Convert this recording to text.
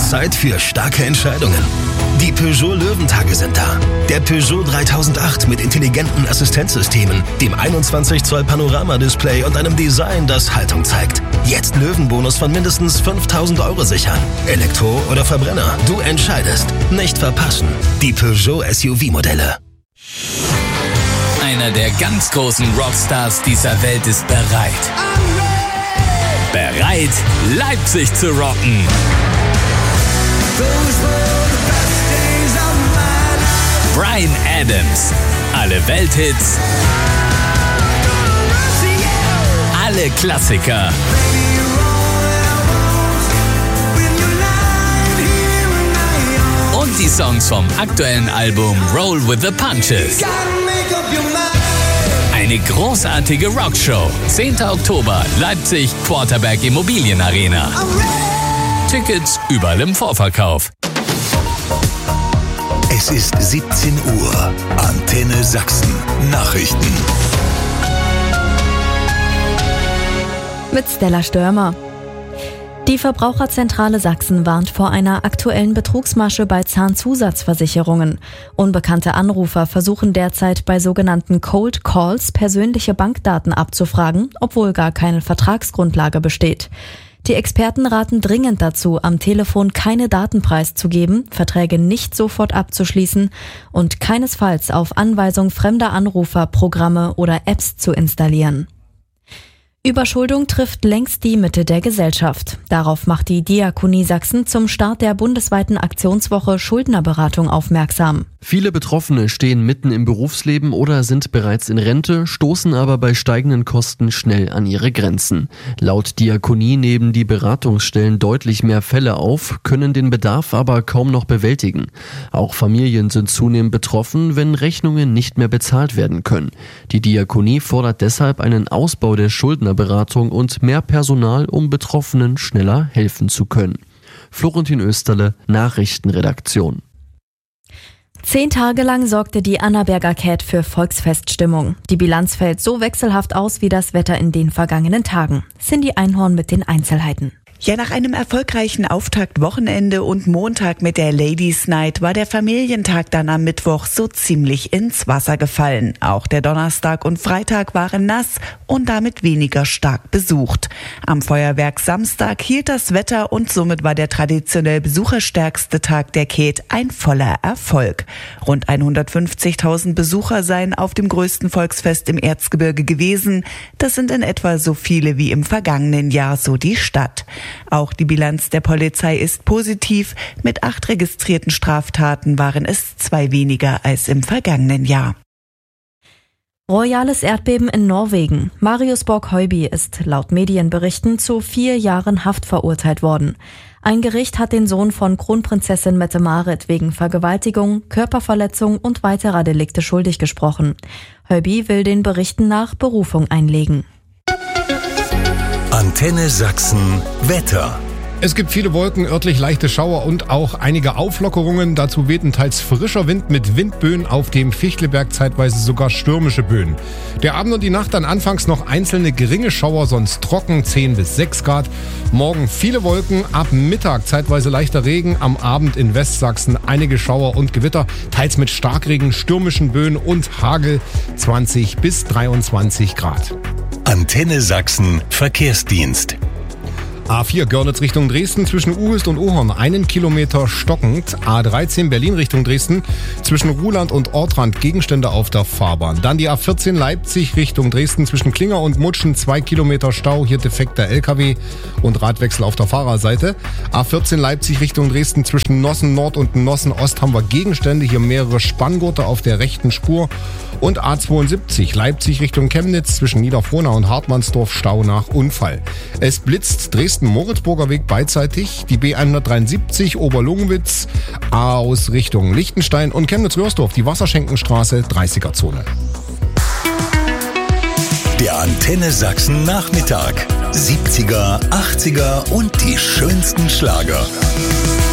Zeit für starke Entscheidungen. Die Peugeot Löwentage sind da. Der Peugeot 3008 mit intelligenten Assistenzsystemen, dem 21 Zoll Panorama-Display und einem Design, das Haltung zeigt. Jetzt Löwenbonus von mindestens 5.000 € sichern. Elektro oder Verbrenner, du entscheidest. Nicht verpassen. Die Peugeot SUV-Modelle. Einer der ganz großen Rockstars dieser Welt ist bereit. Bereit, Leipzig zu rocken. Bryan Adams. Alle Welthits. Alle Klassiker. Und die Songs vom aktuellen Album Roll with the Punches. Eine großartige Rockshow. 10. Oktober, Leipzig, Quarterberg Immobilienarena. Tickets überall im Vorverkauf. Es ist 17 Uhr. Antenne Sachsen. Nachrichten. Mit Stella Störmer. Die Verbraucherzentrale Sachsen warnt vor einer aktuellen Betrugsmasche bei Zahnzusatzversicherungen. Unbekannte Anrufer versuchen derzeit bei sogenannten Cold Calls persönliche Bankdaten abzufragen, obwohl gar keine Vertragsgrundlage besteht. Die Experten raten dringend dazu, am Telefon keine Daten preiszugeben, Verträge nicht sofort abzuschließen und keinesfalls auf Anweisung fremder Anrufer Programme oder Apps zu installieren. Überschuldung trifft längst die Mitte der Gesellschaft. Darauf macht die Diakonie Sachsen zum Start der bundesweiten Aktionswoche Schuldnerberatung aufmerksam. Viele Betroffene stehen mitten im Berufsleben oder sind bereits in Rente, stoßen aber bei steigenden Kosten schnell an ihre Grenzen. Laut Diakonie nehmen die Beratungsstellen deutlich mehr Fälle auf, können den Bedarf aber kaum noch bewältigen. Auch Familien sind zunehmend betroffen, wenn Rechnungen nicht mehr bezahlt werden können. Die Diakonie fordert deshalb einen Ausbau der Schuldnerberatung und mehr Personal, um Betroffenen schneller helfen zu können. Florentin Österle, Nachrichtenredaktion. 10 Tage lang sorgte die Annaberger Cat für Volksfeststimmung. Die Bilanz fällt so wechselhaft aus wie das Wetter in den vergangenen Tagen. Cindy Einhorn mit den Einzelheiten. Ja, nach einem erfolgreichen Auftaktwochenende und Montag mit der Ladies Night war der Familientag dann am Mittwoch so ziemlich ins Wasser gefallen. Auch der Donnerstag und Freitag waren nass und damit weniger stark besucht. Am Feuerwerk Samstag hielt das Wetter und somit war der traditionell besucherstärkste Tag der Cat ein voller Erfolg. Rund 150.000 Besucher seien auf dem größten Volksfest im Erzgebirge gewesen. Das sind in etwa so viele wie im vergangenen Jahr, so die Stadt. Auch die Bilanz der Polizei ist positiv. Mit 8 registrierten Straftaten waren es 2 weniger als im vergangenen Jahr. Royales Erdbeben in Norwegen. Marius Borg-Høiby ist laut Medienberichten zu 4 Jahren Haft verurteilt worden. Ein Gericht hat den Sohn von Kronprinzessin Mette-Marit wegen Vergewaltigung, Körperverletzung und weiterer Delikte schuldig gesprochen. Høiby will den Berichten nach Berufung einlegen. Antenne Sachsen Wetter. Es gibt viele Wolken, örtlich leichte Schauer und auch einige Auflockerungen. Dazu weht ein teils frischer Wind mit Windböen, auf dem Fichtelberg zeitweise sogar stürmische Böen. Der Abend und die Nacht dann anfangs noch einzelne geringe Schauer, sonst trocken, 10 bis 6 Grad. Morgen viele Wolken, ab Mittag zeitweise leichter Regen, am Abend in Westsachsen einige Schauer und Gewitter, teils mit Starkregen, stürmischen Böen und Hagel, 20 bis 23 Grad. Antenne Sachsen Verkehrsdienst. A4 Görlitz Richtung Dresden zwischen Uhüst und Ohorn 1 Kilometer stockend. A13 Berlin Richtung Dresden zwischen Ruhland und Ortrand Gegenstände auf der Fahrbahn. Dann die A14 Leipzig Richtung Dresden zwischen Klinger und Mutschen 2 Kilometer Stau, hier defekter LKW und Radwechsel auf der Fahrerseite. A14 Leipzig Richtung Dresden zwischen Nossen Nord und Nossen Ost haben wir Gegenstände, hier mehrere Spanngurte auf der rechten Spur. Und A72 Leipzig Richtung Chemnitz zwischen Niederfrohnau und Hartmannsdorf Stau nach Unfall. Es blitzt Dresden-Moritzburger Weg beidseitig, die B173 Oberlungwitz aus Richtung Lichtenstein und Chemnitz-Röhrsdorf, die Wasserschenkenstraße 30er-Zone. Der Antenne Sachsen Nachmittag. 70er, 80er und die schönsten Schlager.